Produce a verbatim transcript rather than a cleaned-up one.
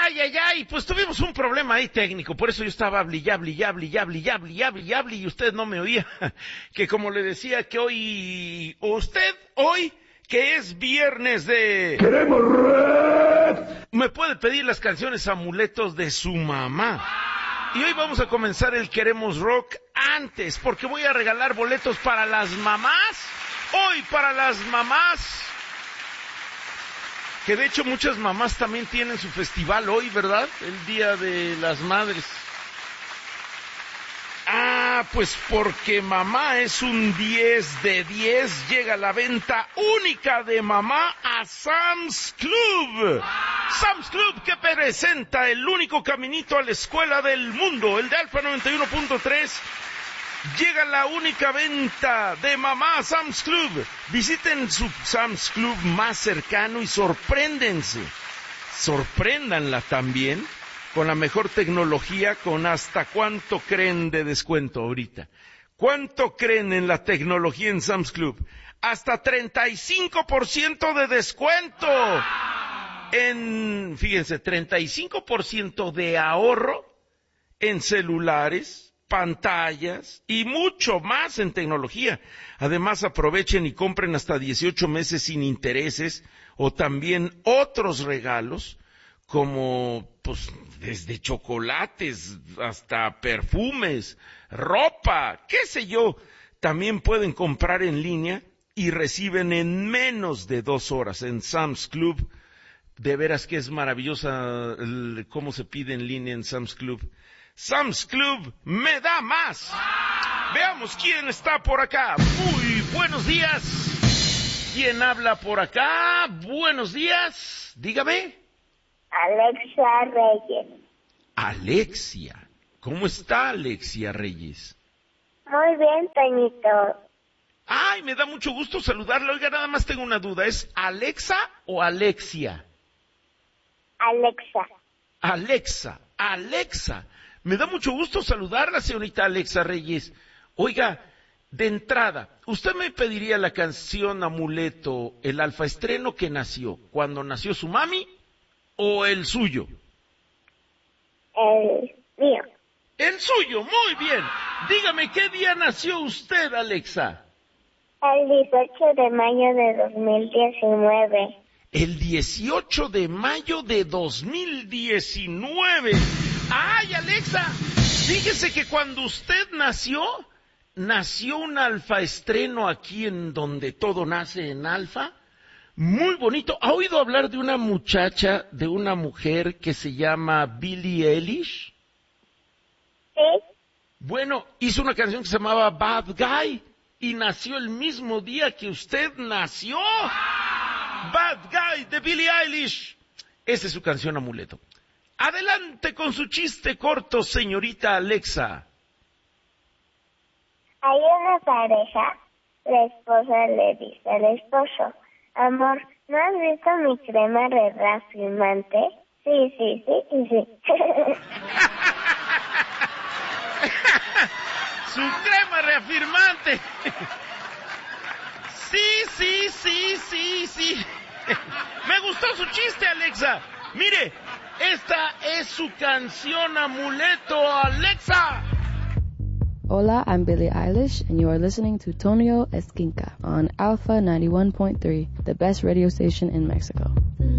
Ay, ay, ay, pues tuvimos un problema ahí técnico, por eso yo estaba hable, y hable, y hable, y hable, y hable, y hable, y hable, y usted no me oía. Que como le decía que hoy, usted hoy, que es viernes de... ¡Queremos rap! Me puede pedir las canciones amuletos de su mamá. Y hoy vamos a comenzar el Queremos Rock antes, porque voy a regalar boletos para las mamás. Hoy para las mamás. Que de hecho muchas mamás también tienen su festival hoy, ¿verdad? El Día de las Madres. Ah, pues porque mamá es un diez de diez, llega la venta única de mamá a Sam's Club. Sam's Club que presenta el único caminito a la escuela del mundo, el de Alfa noventa y uno punto tres. Llega la única venta de mamá a Sam's Club. Visiten su Sam's Club más cercano y sorpréndense. Sorpréndanla también con la mejor tecnología, con hasta cuánto creen de descuento ahorita. ¿Cuánto creen en la tecnología en Sam's Club? Hasta treinta y cinco por ciento de descuento. En, fíjense, treinta y cinco por ciento de ahorro en celulares, pantallas y mucho más en tecnología. Además, aprovechen y compren hasta dieciocho meses sin intereses o también otros regalos como pues desde chocolates hasta perfumes, ropa, qué sé yo. También pueden comprar en línea y reciben en menos de dos horas en Sam's Club. De veras que es maravillosa el, cómo se pide en línea en Sam's Club. Sam's Club me da más. Veamos quién está por acá. Muy buenos días. ¿Quién habla por acá? Buenos días. Dígame. Alexia Reyes. Alexia. ¿Cómo está Alexia Reyes? Muy bien, Toñito. Ay, me da mucho gusto saludarla. Oiga, nada más tengo una duda. ¿Es Alexa o Alexia? Alexa. Alexa. Alexa. Me da mucho gusto saludarla, señorita Alexa Reyes. Oiga, de entrada, ¿usted me pediría la canción amuleto, el alfa estreno que nació, cuando nació su mami, o el suyo? El mío. El suyo, muy bien. Dígame, ¿qué día nació usted, Alexa? El dieciocho de mayo de dos mil diecinueve. El dieciocho de mayo de dos mil diecinueve. ¡Ay, Alexa! Fíjese que cuando usted nació, nació un alfa estreno aquí en donde todo nace en alfa. Muy bonito. ¿Ha oído hablar de una muchacha, de una mujer que se llama Billie Eilish? Sí. Bueno, hizo una canción que se llamaba Bad Guy y nació el mismo día que usted nació. Bad Guy de Billie Eilish. Esa es su canción amuleto. Adelante con su chiste corto, señorita Alexa. Hay una pareja, la esposa le dice al esposo: amor, ¿no has visto mi crema reafirmante? Sí, sí, sí, sí, sí. Su crema reafirmante. Sí, sí, sí, sí, sí. Me gustó su chiste, Alexa. Mire, esta es su canción amuleto, Alexa. Hola, I'm Billie Eilish, and you are listening to Tonio Esquinca on Alpha ninety-one point three, the best radio station in Mexico.